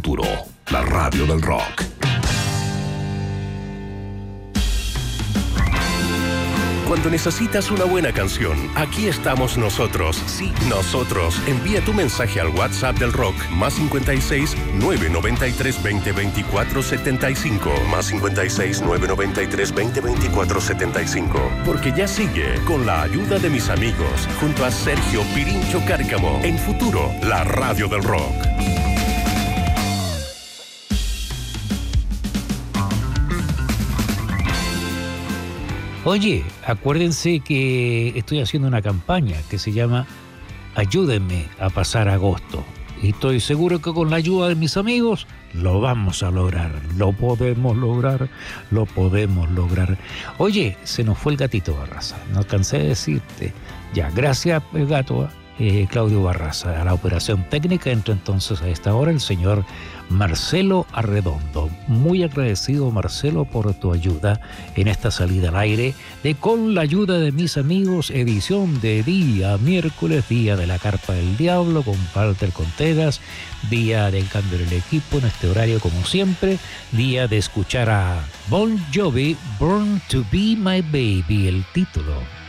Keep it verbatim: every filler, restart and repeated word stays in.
Futuro, la radio del rock. Cuando necesitas una buena canción, aquí estamos nosotros. Sí, nosotros. Envía tu mensaje al WhatsApp del rock, más cincuenta y seis, nueve noventa y tres, veinte, veinticuatro, setenta y cinco. Más cincuenta y seis, nueve noventa y tres, veinte, veinticuatro, setenta y cinco. Porque ya sigue, con la ayuda de mis amigos, junto a Sergio Pirincho Cárcamo, en Futuro, la radio del rock. Oye, acuérdense que estoy haciendo una campaña que se llama Ayúdenme a pasar agosto. Y estoy seguro que con la ayuda de mis amigos lo vamos a lograr. Lo podemos lograr, lo podemos lograr. Oye, se nos fue el gatito Barraza. No alcancé de decirte. Ya, gracias, el gato, eh, Claudio Barraza. A la operación técnica entró entonces a esta hora el señor Marcelo Arredondo. Muy agradecido, Marcelo, por tu ayuda en esta salida al aire de Con la ayuda de mis amigos, edición de día miércoles, día de la Carpa del Diablo con Walter Contreras, día del cambio del equipo en este horario como siempre, día de escuchar a Bon Jovi, Born to Be My Baby, el título